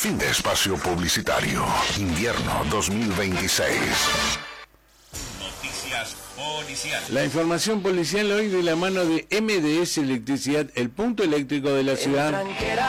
Fin de espacio publicitario. Invierno 2026. Noticias policiales. La información policial hoy de la mano de MDS Electricidad, el punto eléctrico de la ciudad.